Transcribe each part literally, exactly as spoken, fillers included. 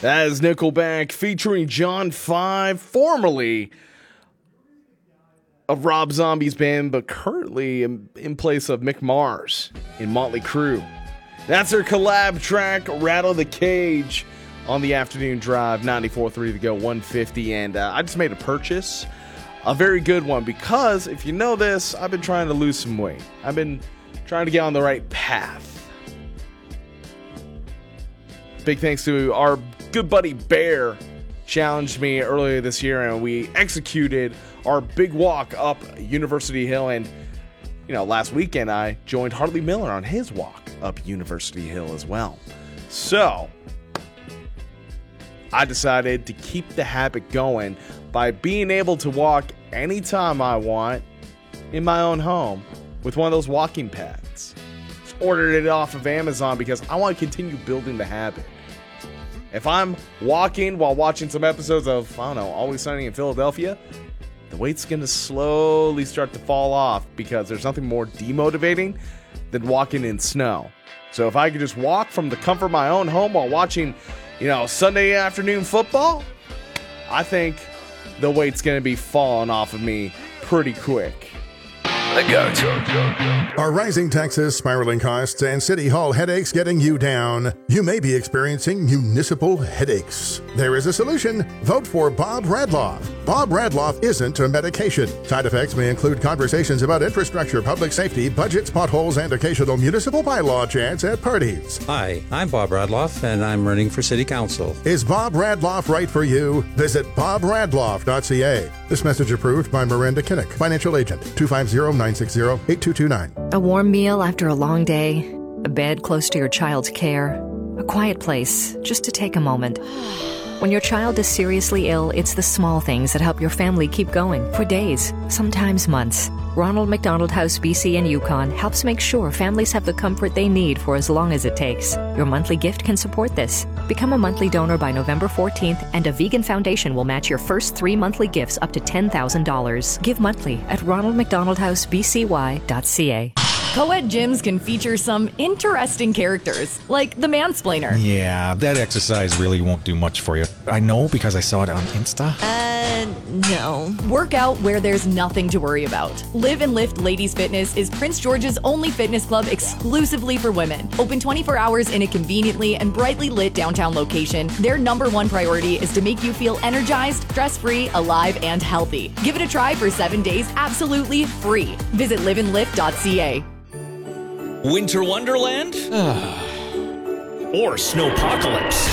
That is Nickelback featuring John Five, formerly of Rob Zombie's band, but currently in, in place of Mick Mars in Motley Crue. That's their collab track, Rattle the Cage, on the afternoon drive, ninety-four point three to go, one fifty. And uh, I just made a purchase, a very good one, because if you know this, I've been trying to lose some weight. I've been trying to get on the right path. Big thanks to our good buddy Bear, challenged me earlier this year, and we executed our big walk up University Hill. And, you know, last weekend I joined Hartley Miller on his walk up University Hill as well. So I decided to keep the habit going by being able to walk anytime I want in my own home with one of those walking pads. Just ordered it off of Amazon because I want to continue building the habit. If I'm walking while watching some episodes of, I don't know, Always Sunny in Philadelphia, the weight's going to slowly start to fall off because there's nothing more demotivating than walking in snow. So if I could just walk from the comfort of my own home while watching, you know, Sunday afternoon football, I think the weight's going to be falling off of me pretty quick. The Goat. Are rising taxes, spiraling costs, and city hall headaches getting you down? You may be experiencing municipal headaches. There is a solution. Vote for Bob Radloff. Bob Radloff isn't a medication. Side effects may include conversations about infrastructure, public safety, budgets, potholes, and occasional municipal bylaw chants at parties. Hi, I'm Bob Radloff, and I'm running for City Council. Is Bob Radloff right for you? Visit bob radloff dot c a. This message approved by Miranda Kinnick, financial agent, two five zero, nine six zero, eight two two nine. A warm meal after a long day, a bed close to your child's care, a quiet place just to take a moment. When your child is seriously ill, it's the small things that help your family keep going for days, sometimes months. Ronald McDonald House B C in Yukon helps make sure families have the comfort they need for as long as it takes. Your monthly gift can support this. Become a monthly donor by November fourteenth, and a vegan foundation will match your first three monthly gifts up to ten thousand dollars. Give monthly at ronald mcdonald house b c y dot c a. Co-ed gyms can feature some interesting characters, like the mansplainer. Yeah, that exercise really won't do much for you. I know because I saw it on Insta. Uh, no. Work out where there's nothing to worry about. Live and Lift Ladies Fitness is Prince George's only fitness club exclusively for women. Open twenty-four hours in a conveniently and brightly lit downtown location. Their number one priority is to make you feel energized, stress-free, alive, and healthy. Give it a try for seven days absolutely free. Visit live and lift dot c a. Winter Wonderland? Or Snowpocalypse?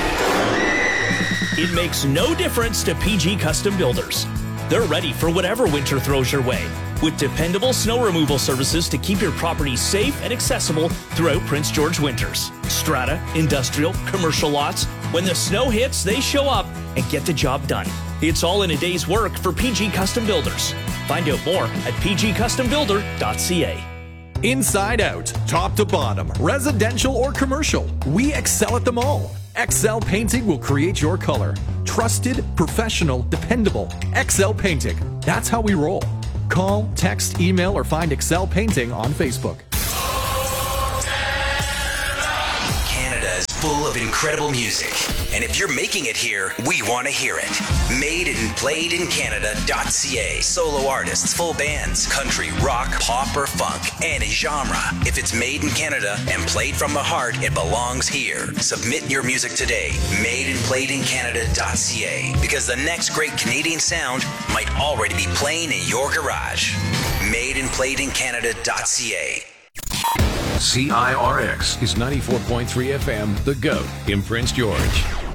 It makes no difference to P G Custom Builders. They're ready for whatever winter throws your way, with dependable snow removal services to keep your property safe and accessible throughout Prince George winters. Strata, industrial, commercial lots, when the snow hits, they show up and get the job done. It's all in a day's work for P G Custom Builders. Find out more at p g custom builder dot c a. Inside out, top to bottom, residential or commercial, we excel at them all. Excel Painting will create your color. Trusted, professional, dependable. Excel Painting. That's how we roll. Call, text, email, or find Excel Painting on Facebook. Canada is full of incredible music. And if you're making it here, we want to hear it. Made and played in Canada dot c a. Solo artists, full bands, country, rock, pop, or funk, any genre. If it's made in Canada and played from the heart, it belongs here. Submit your music today. Made and played in Canada dot c a. Because the next great Canadian sound might already be playing in your garage. Made and played in Canada dot c a. C I R X is ninety-four point three F M, The Goat in Prince George.